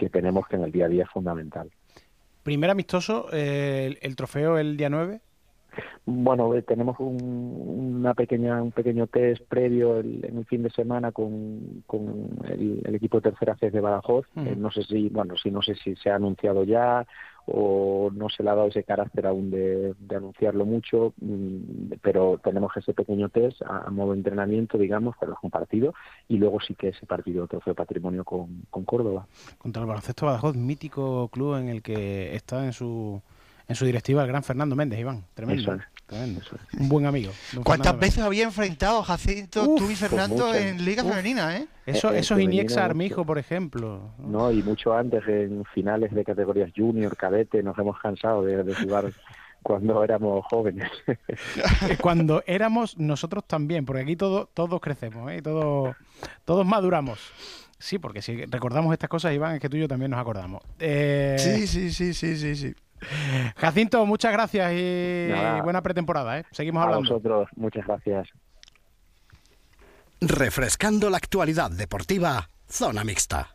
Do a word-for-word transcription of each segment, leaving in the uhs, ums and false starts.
que tenemos, que en el día a día es fundamental. Primer amistoso, eh, el, el trofeo el día nueve. Bueno, eh, tenemos un, una pequeña, un pequeño test previo el, en el fin de semana con, con el, el equipo de tercera C de Badajoz. Uh-huh. eh, no sé si, bueno, si no sé si se ha anunciado ya o no se le ha dado ese carácter aún de, de anunciarlo mucho, mmm, pero tenemos ese pequeño test a, a modo de entrenamiento, digamos, para un partido, y luego sí que ese partido trofeo patrimonio con, con Córdoba. Contra el Baloncesto Badajoz, mítico club en el que está en su en su directiva el gran Fernando Méndez, Iván. Tremendo. Eso es. Tremendo. Eso es. Un buen amigo. ¿Cuántas Fernando veces Méndez había enfrentado Jacinto, uf, tú y Fernando pues en Liga uf. Femenina, eh? Eso, eh, eso es Iniesta Armijo, por ejemplo. No, y mucho antes, en finales de categorías junior, cadete, nos hemos cansado de, de jugar cuando éramos jóvenes. Cuando éramos nosotros también, porque aquí todos todos crecemos, ¿eh? Todos, todos maduramos. Sí, porque si recordamos estas cosas, Iván, es que tú y yo también nos acordamos. Eh... Sí, sí, sí, sí, sí, sí. Jacinto, muchas gracias y Nada, buena pretemporada, ¿eh? Seguimos hablando. A vosotros, muchas gracias. Refrescando la actualidad deportiva, Zona Mixta.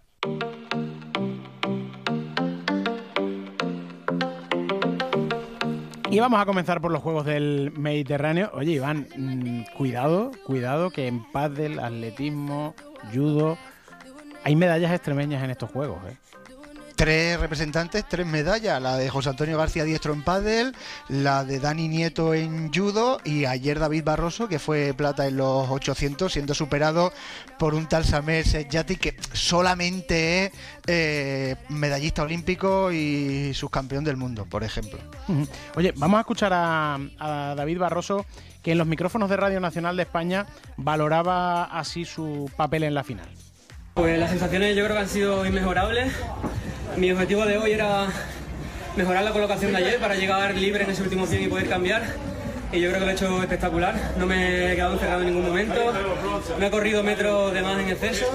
Y vamos a comenzar por los Juegos del Mediterráneo. Oye, Iván, mmm, cuidado, cuidado, que en pádel, atletismo, judo, hay medallas extremeñas en estos Juegos, ¿eh? Tres representantes, tres medallas, la de José Antonio García Diestro en pádel, la de Dani Nieto en judo y ayer David Barroso, que fue plata en los ochocientos, siendo superado por un tal Samer Sejati, que solamente es eh, medallista olímpico y subcampeón del mundo, por ejemplo. Uh-huh. Oye, vamos a escuchar a, a David Barroso, que en los micrófonos de Radio Nacional de España valoraba así su papel en la final. Pues las sensaciones yo creo que han sido inmejorables. Mi objetivo de hoy era mejorar la colocación de ayer para llegar libre en ese último cien y poder cambiar. Y yo creo que lo he hecho espectacular. No me he quedado encerrado en ningún momento. No he corrido metros de más en exceso.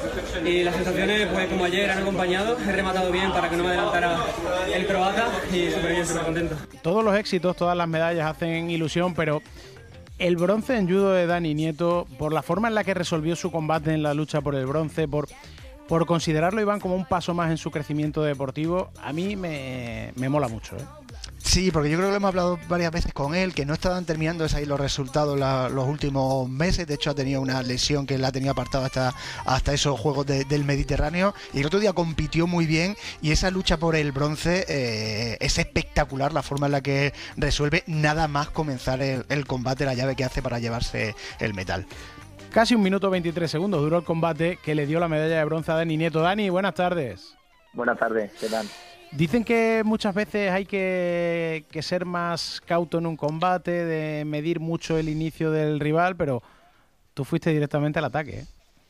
Y las sensaciones, pues como ayer, han acompañado. He rematado bien para que no me adelantara el croata. Y súper bien, súper contento. Todos los éxitos, todas las medallas hacen ilusión, pero el bronce en judo de Dani Nieto, por la forma en la que resolvió su combate en la lucha por el bronce, por... Por considerarlo, Iván, como un paso más en su crecimiento deportivo, a mí me, me mola mucho, ¿eh? Sí, porque yo creo que lo hemos hablado varias veces con él, que no estaban terminando de salir los resultados la, los últimos meses. De hecho, ha tenido una lesión que la tenía apartada hasta, hasta esos Juegos de, del Mediterráneo. Y el otro día compitió muy bien. Y esa lucha por el bronce eh, es espectacular, la forma en la que resuelve nada más comenzar el, el combate, la llave que hace para llevarse el metal. Casi un minuto veintitrés segundos duró el combate que le dio la medalla de bronce a Dani Nieto. Dani, buenas tardes. Buenas tardes, ¿qué tal? Dicen que muchas veces hay que, que ser más cauto en un combate, de medir mucho el inicio del rival, pero tú fuiste directamente al ataque, ¿eh?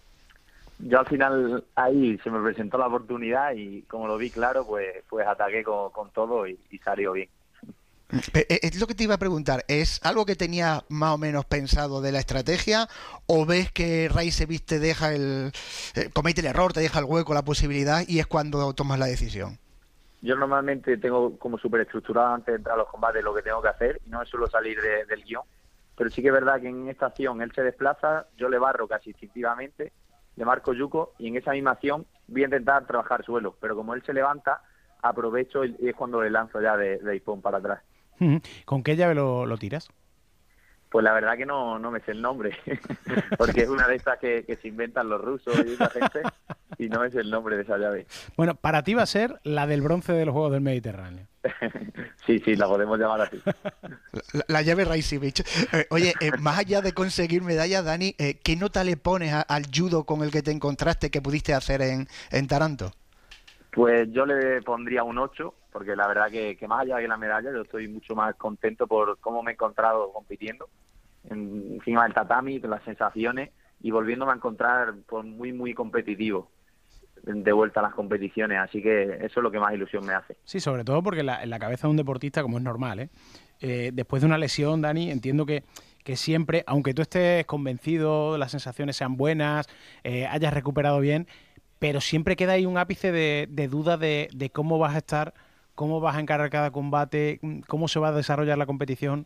Yo al final ahí se me presentó la oportunidad y como lo vi claro, pues, pues ataqué con, con todo y, y salió bien. Es lo que te iba a preguntar, ¿es algo que tenías más o menos pensado de la estrategia o ves que Raisevich te deja el, eh, comete el error, te deja el hueco, la posibilidad y es cuando tomas la decisión? Yo normalmente tengo como súper estructurado antes de entrar a los combates lo que tengo que hacer y no suelo salir de, del guión, pero sí que es verdad que en esta acción él se desplaza, yo le barro casi instintivamente, le marco yuco y en esa misma acción voy a intentar trabajar suelo, pero como él se levanta, aprovecho y es cuando le lanzo ya de, de hipón para atrás. ¿Con qué llave lo, lo tiras? Pues la verdad que no, no me sé el nombre, porque es una de estas que, que se inventan los rusos y esa gente, y no es el nombre de esa llave. Bueno, para ti va a ser la del bronce de los Juegos del Mediterráneo. Sí, sí, la podemos llamar así. La, la llave Raisevich. Eh, oye, eh, más allá de conseguir medallas, Dani, eh, ¿qué nota le pones a, al judo con el que te encontraste que pudiste hacer en, en Taranto? Pues yo le pondría un ocho, porque la verdad que, que más allá de la medalla, yo estoy mucho más contento por cómo me he encontrado compitiendo en, encima del tatami, con las sensaciones y volviéndome a encontrar pues, muy, muy competitivo de vuelta a las competiciones, así que eso es lo que más ilusión me hace. Sí, sobre todo porque la, en la cabeza de un deportista, como es normal, ¿eh? Eh, después de una lesión, Dani, entiendo que, que siempre, aunque tú estés convencido, las sensaciones sean buenas, eh, hayas recuperado bien, pero siempre queda ahí un ápice de, de duda de, de cómo vas a estar, cómo vas a encarar cada combate, cómo se va a desarrollar la competición.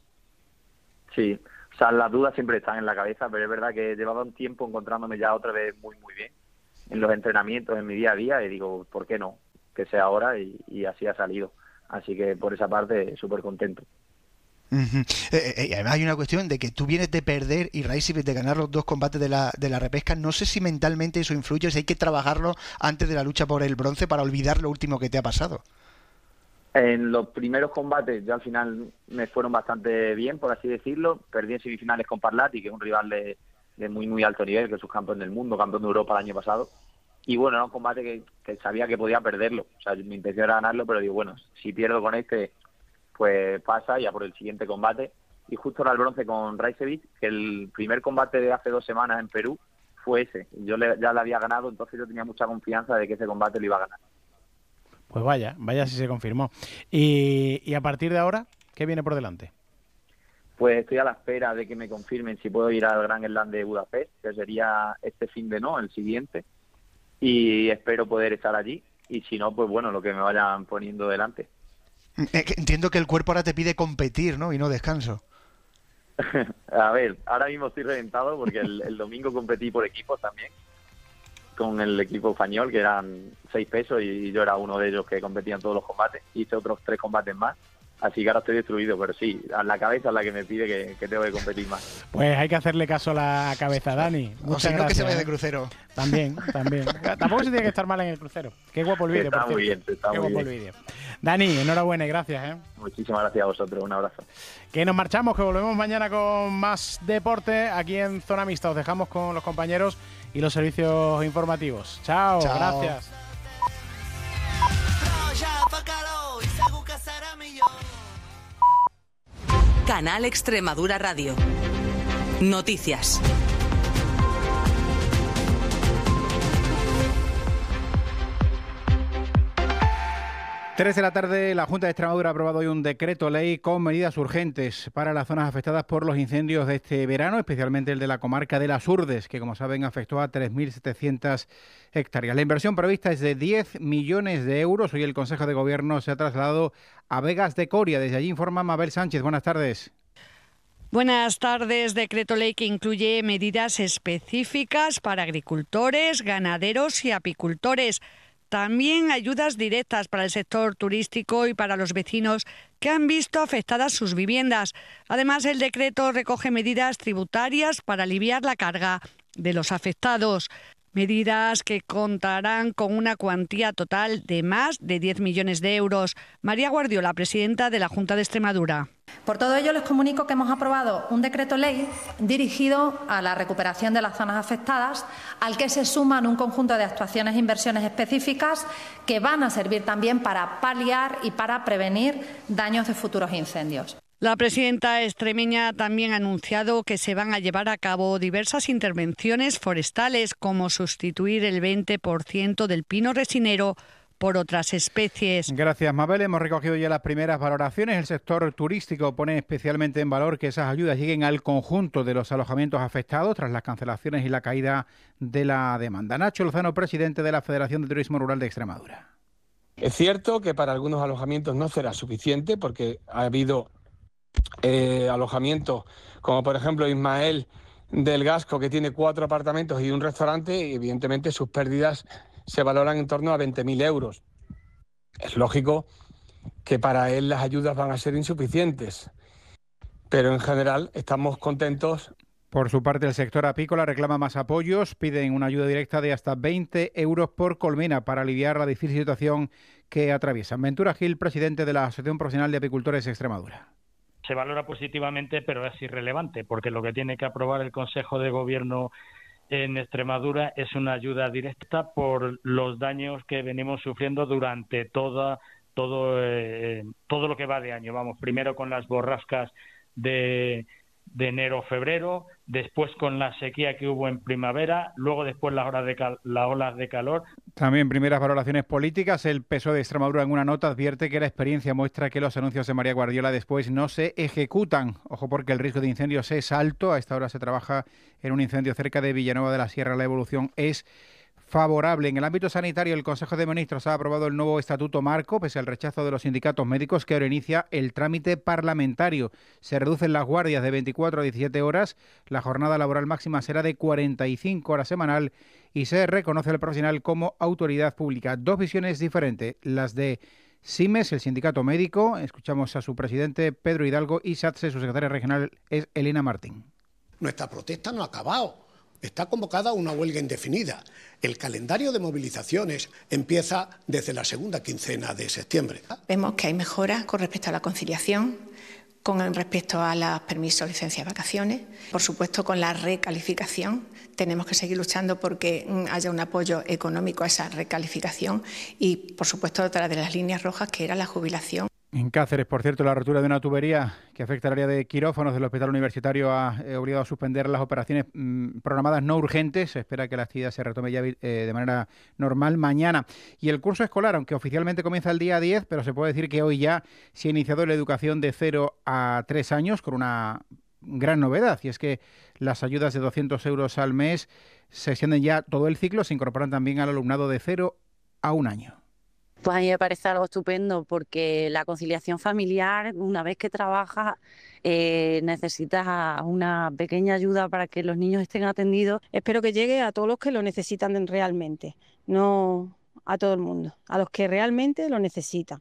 Sí, o sea, las dudas siempre están en la cabeza, pero es verdad que llevaba un tiempo encontrándome ya otra vez muy, muy bien en los entrenamientos, en mi día a día, y digo, ¿por qué no? que sea ahora y, y así ha salido. Así que por esa parte súper contento. Uh-huh. Eh, eh, además hay una cuestión de que tú vienes de perder y Raisevich de ganar los dos combates de la, de la repesca. No sé si mentalmente eso influye, si hay que trabajarlo antes de la lucha por el bronce para olvidar lo último que te ha pasado. En los primeros combates ya al final me fueron bastante bien, por así decirlo. Perdí en semifinales con Parlati, que es un rival de, de muy muy alto nivel, que es subcampeón del mundo, campeón de Europa el año pasado. Y bueno, era un combate que, que sabía que podía perderlo. O sea, mi intención era ganarlo, pero digo, bueno, si pierdo con este, pues pasa ya por el siguiente combate. Y justo era el bronce con Raisevich, que el primer combate de hace dos semanas en Perú fue ese. Yo le, ya le había ganado, entonces yo tenía mucha confianza de que ese combate lo iba a ganar. Pues vaya, vaya si se confirmó. Y, y a partir de ahora, ¿qué viene por delante? Pues estoy a la espera de que me confirmen si puedo ir al Gran Slam de Budapest, que sería este fin de no, el siguiente. Y espero poder estar allí. Y si no, pues bueno, lo que me vayan poniendo delante. Entiendo que el cuerpo ahora te pide competir, ¿no? Y no descanso. A ver, ahora mismo estoy reventado porque el, el domingo competí por equipos también, con el equipo español, que eran seis pesos y yo era uno de ellos que competía en todos los combates. Hice otros tres combates más, así que ahora estoy destruido, pero sí, a la cabeza es la que me pide que, que tengo que competir más. Pues hay que hacerle caso a la cabeza, Dani. O si no, que se vaya de crucero. También, también. Tampoco se tiene que estar mal en el crucero. Qué guapo el vídeo. Está muy bien, está Qué muy guapo bien. el vídeo. Dani, enhorabuena y gracias. ¿eh? Muchísimas gracias a vosotros, un abrazo. Que nos marchamos, que volvemos mañana con más deporte aquí en Zona Mixta. Os dejamos con los compañeros y los servicios informativos. Chao, Chao. Gracias. Canal Extremadura Radio. Noticias. Tres de la tarde, la Junta de Extremadura ha aprobado hoy un decreto ley con medidas urgentes para las zonas afectadas por los incendios de este verano, especialmente el de la comarca de Las Urdes, que como saben afectó a tres mil setecientas hectáreas. La inversión prevista es de diez millones de euros. Hoy el Consejo de Gobierno se ha trasladado a Vegas de Coria. Desde allí informa Mabel Sánchez. Buenas tardes. Buenas tardes. Decreto ley que incluye medidas específicas para agricultores, ganaderos y apicultores. También ayudas directas para el sector turístico y para los vecinos que han visto afectadas sus viviendas. Además, el decreto recoge medidas tributarias para aliviar la carga de los afectados. Medidas que contarán con una cuantía total de más de diez millones de euros. María Guardiola, presidenta de la Junta de Extremadura. Por todo ello, les comunico que hemos aprobado un decreto ley dirigido a la recuperación de las zonas afectadas, al que se suman un conjunto de actuaciones e inversiones específicas que van a servir también para paliar y para prevenir daños de futuros incendios. La presidenta extremeña también ha anunciado que se van a llevar a cabo diversas intervenciones forestales, como sustituir el veinte por ciento del pino resinero por otras especies. Gracias, Mabel. Hemos recogido ya las primeras valoraciones. El sector turístico pone especialmente en valor que esas ayudas lleguen al conjunto de los alojamientos afectados tras las cancelaciones y la caída de la demanda. Nacho Lozano, presidente de la Federación de Turismo Rural de Extremadura. Es cierto que para algunos alojamientos no será suficiente porque ha habido eh, alojamientos como por ejemplo Ismael del Gasco, que tiene cuatro apartamentos y un restaurante, y evidentemente sus pérdidas se valoran en torno a veinte mil euros. Es lógico que para él las ayudas van a ser insuficientes, pero en general estamos contentos. Por su parte, el sector apícola reclama más apoyos, piden una ayuda directa de hasta veinte euros por colmena para aliviar la difícil situación que atraviesan. Ventura Gil, presidente de la Asociación Profesional de Apicultores de Extremadura. Se valora positivamente, pero es irrelevante, porque lo que tiene que aprobar el Consejo de Gobierno en Extremadura es una ayuda directa por los daños que venimos sufriendo durante toda, todo, eh, todo lo que va de año. Vamos, primero con las borrascas de, de enero-febrero, después con la sequía que hubo en primavera, luego después las olas de, cal, las olas de calor. También primeras valoraciones políticas. El P S O E de Extremadura en una nota advierte que la experiencia muestra que los anuncios de María Guardiola después no se ejecutan. Ojo, porque el riesgo de incendios es alto. A esta hora se trabaja en un incendio cerca de Villanueva de la Sierra. La evolución es favorable. En el ámbito sanitario, el Consejo de Ministros ha aprobado el nuevo Estatuto Marco, pese al rechazo de los sindicatos médicos, que ahora inicia el trámite parlamentario. Se reducen las guardias de veinticuatro a diecisiete horas, la jornada laboral máxima será de cuarenta y cinco horas semanal y se reconoce al profesional como autoridad pública. Dos visiones diferentes, las de SIMES, el sindicato médico, escuchamos a su presidente Pedro Hidalgo, y SATSE, su secretaria regional es Elena Martín. Nuestra protesta no ha acabado. Está convocada una huelga indefinida. El calendario de movilizaciones empieza desde la segunda quincena de septiembre. Vemos que hay mejoras con respecto a la conciliación, con respecto a los permisos, licencias, vacaciones. Por supuesto, con la recalificación. Tenemos que seguir luchando porque haya un apoyo económico a esa recalificación y, por supuesto, otra de las líneas rojas, que era la jubilación. En Cáceres, por cierto, la rotura de una tubería que afecta al área de quirófanos del Hospital Universitario ha eh, obligado a suspender las operaciones mmm, programadas no urgentes. Se espera que la actividad se retome ya eh, de manera normal mañana. Y el curso escolar, aunque oficialmente comienza el día diez, pero se puede decir que hoy ya se ha iniciado la educación de cero a tres años con una gran novedad, y es que las ayudas de doscientos euros al mes se extienden ya todo el ciclo, se incorporan también al alumnado de cero a un año. Pues a mí me parece algo estupendo porque la conciliación familiar, una vez que trabajas, eh, necesitas una pequeña ayuda para que los niños estén atendidos. Espero que llegue a todos los que lo necesitan realmente, no a todo el mundo, a los que realmente lo necesitan.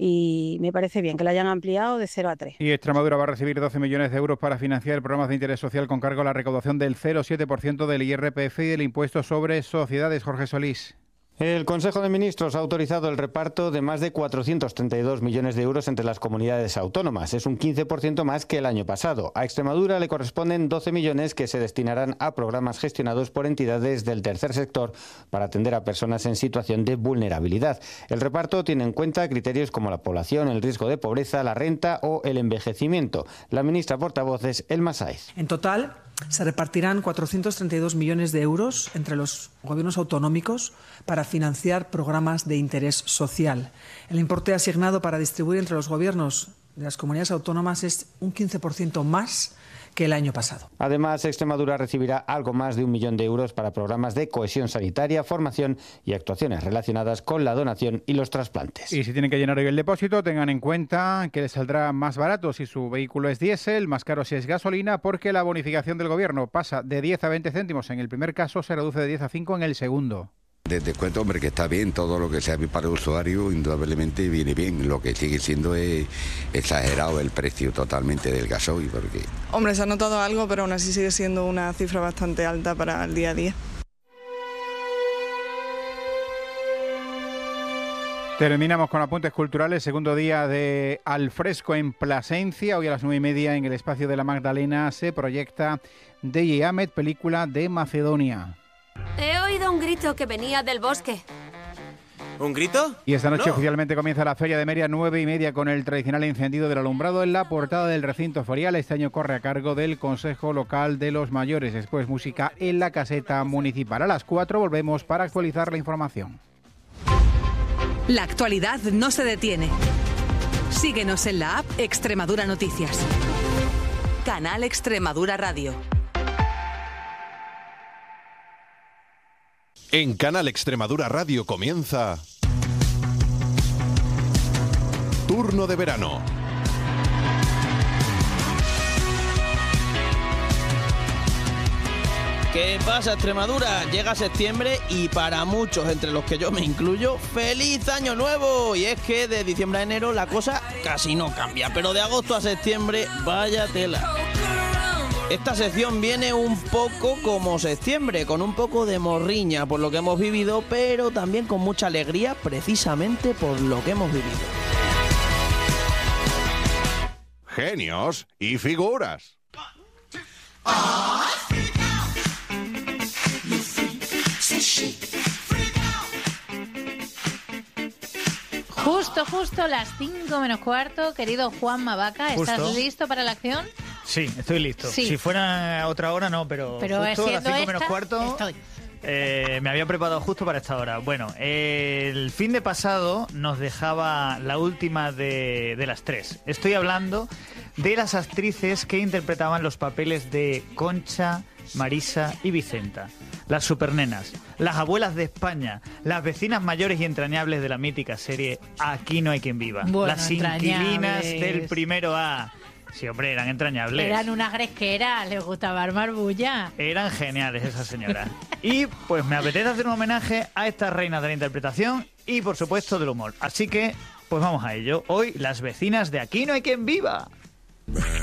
Y me parece bien que lo hayan ampliado de cero a tres. Y Extremadura va a recibir doce millones de euros para financiar programas de interés social con cargo a la recaudación del cero coma siete por ciento del I R P F y del impuesto sobre sociedades. Jorge Solís. El Consejo de Ministros ha autorizado el reparto de más de cuatrocientos treinta y dos millones de euros entre las comunidades autónomas. Es un quince por ciento más que el año pasado. A Extremadura le corresponden doce millones que se destinarán a programas gestionados por entidades del tercer sector para atender a personas en situación de vulnerabilidad. El reparto tiene en cuenta criterios como la población, el riesgo de pobreza, la renta o el envejecimiento. La ministra portavoz es Elma Sáez. En total, se repartirán cuatrocientos treinta y dos millones de euros entre los gobiernos autonómicos para financiar programas de interés social. El importe asignado para distribuir entre los gobiernos de las comunidades autónomas es un quince por ciento más que el año pasado. Además, Extremadura recibirá algo más de un millón de euros para programas de cohesión sanitaria, formación y actuaciones relacionadas con la donación y los trasplantes. Y si tienen que llenar hoy el depósito, tengan en cuenta que les saldrá más barato si su vehículo es diésel, más caro si es gasolina, porque la bonificación del gobierno pasa de diez a veinte céntimos en el primer caso, se reduce de diez a cinco en el segundo. De descuento, hombre, que está bien, todo lo que sea para el usuario indudablemente viene bien. Lo que sigue siendo es exagerado el precio totalmente del gasoil. Porque... Hombre, se ha notado algo, pero aún así sigue siendo una cifra bastante alta para el día a día. Terminamos con apuntes culturales, segundo día de Al Fresco en Plasencia. Hoy a las nueve y media en el espacio de la Magdalena se proyecta Deji Ahmed, película de Macedonia. He oído un grito que venía del bosque. ¿Un grito? Y esta noche no. oficialmente comienza la Feria de Meria, nueve y media, con el tradicional encendido del alumbrado en la portada del recinto ferial. Este año corre a cargo del Consejo Local de los Mayores. Después música en la caseta municipal. A las cuatro volvemos para actualizar la información. La actualidad no se detiene. Síguenos en la app Extremadura Noticias. Canal Extremadura Radio. En Canal Extremadura Radio comienza Turno de Verano. ¿Qué pasa, Extremadura? Llega septiembre y para muchos, entre los que yo me incluyo, ¡feliz año nuevo! Y es que de diciembre a enero la cosa casi no cambia, pero de agosto a septiembre, vaya tela. Esta sección viene un poco como septiembre, con un poco de morriña por lo que hemos vivido, pero también con mucha alegría precisamente por lo que hemos vivido. Genios y figuras. Justo, justo las cinco menos cuarto, querido Juan Mavaca, ¿estás justo. listo para la acción? Sí, estoy listo. Sí. Si fuera otra hora, no, pero, pero justo a las cinco menos cuarto estoy. Eh, me había preparado justo para esta hora. Bueno, eh, el fin de pasado nos dejaba la última de, de las tres. Estoy hablando de las actrices que interpretaban los papeles de Concha, Marisa y Vicenta. las supernenas, las abuelas de España, las vecinas mayores y entrañables de la mítica serie Aquí no hay quien viva, bueno, las inquilinas del primero A. Sí, hombre, eran entrañables. Eran unas gresqueras, les gustaba armar bulla. Eran geniales esas señoras. Y pues me apetece hacer un homenaje a estas reinas de la interpretación y, por supuesto, del humor. Así que, pues vamos a ello. Hoy, las vecinas de Aquí no hay quien viva.